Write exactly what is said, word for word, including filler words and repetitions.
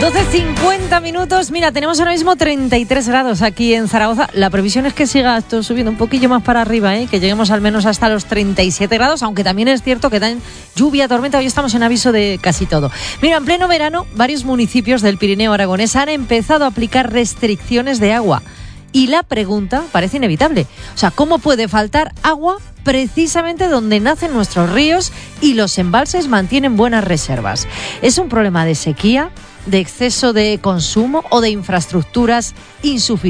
doce cincuenta minutos. Mira, tenemos ahora mismo treinta y tres grados aquí en Zaragoza. La previsión es que siga esto subiendo un poquillo más para arriba, ¿eh? Que lleguemos al menos hasta los treinta y siete grados, aunque también es cierto que dan lluvia, tormenta. Hoy estamos en aviso de casi todo. Mira, en pleno verano, varios municipios del Pirineo aragonés han empezado a aplicar restricciones de agua. Y la pregunta parece inevitable. O sea, ¿cómo puede faltar agua precisamente donde nacen nuestros ríos y los embalses mantienen buenas reservas? ¿Es un problema de sequía, de exceso de consumo o de infraestructuras insuficientes?